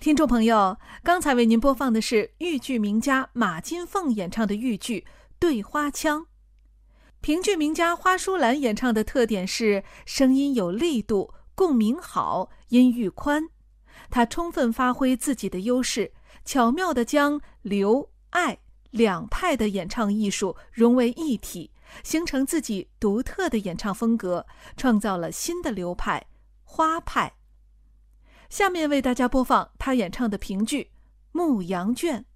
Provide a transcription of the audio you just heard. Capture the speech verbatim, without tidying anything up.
听众朋友，刚才为您播放的是豫剧名家马金凤演唱的豫剧《对花腔》。评剧名家花淑兰演唱的特点是声音有力度，共鸣好，音域宽。她充分发挥自己的优势，巧妙地将刘爱两派的演唱艺术融为一体，形成自己独特的演唱风格，创造了新的流派花派。下面为大家播放他演唱的评剧《牧羊圈》。